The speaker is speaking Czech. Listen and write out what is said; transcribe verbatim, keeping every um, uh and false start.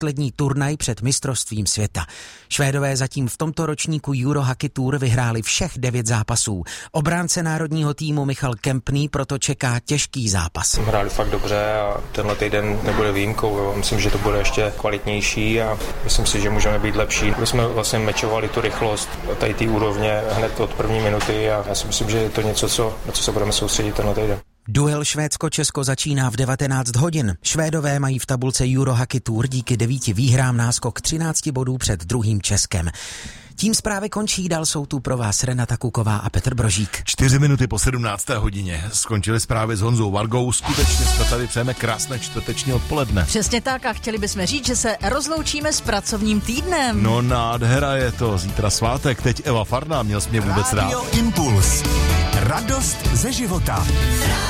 poslední turnaj před mistrovstvím světa. Švédové zatím v tomto ročníku Euro Hockey Tour vyhráli všech devět zápasů. Obránce národního týmu Michal Kempný proto čeká těžký zápas. Hráli fakt dobře a tenhle týden nebude výjimkou. Jo. Myslím, že to bude ještě kvalitnější a myslím si, že můžeme být lepší. My jsme vlastně mečovali tu rychlost tady té úrovně hned od první minuty a já si myslím, že je to něco, co, na co se budeme soustředit tenhle týden. Duel Švédsko-Česko začíná v devatenáct hodin. Švédové mají v tabulce Euro Hockey Tour díky devíti výhrám náskok třinácti bodů před druhým Českem. Tím zprávy končí, dál jsou tu pro vás Renata Kuková a Petr Brožík. Čtyři minuty po sedmnácté hodině skončily zprávy s Honzou Vargou. Skutečně jsme tady přejeme krásné čtvrteční odpoledne. Přesně tak a chtěli bychom říct, že se rozloučíme s pracovním týdnem. No nádhera je to, zítra svátek, teď Eva Farná, měl jsi mě vůbec rád. Radio Impuls. Radost ze života.